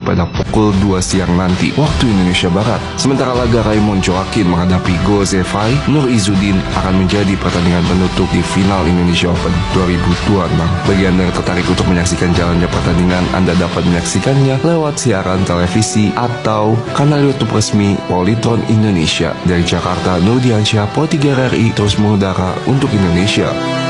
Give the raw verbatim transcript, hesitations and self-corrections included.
pada pukul dua siang nanti waktu Indonesia Barat. Sementara laga Raymond Joaquin menghadapi Go Zhifei Nur Izzuddin akan menjadi pertandingan penutup di final Indonesia Open dua ribu dua puluh enam. Bagi Anda yang tertarik untuk menyaksikan jalannya pertandingan, Anda dapat menyaksikannya lewat siaran televisi atau kanal YouTube resmi Polytron Indonesia. Dari Jakarta, Nurdiansyah, Pro tiga R R I terus mengudara untuk Indonesia.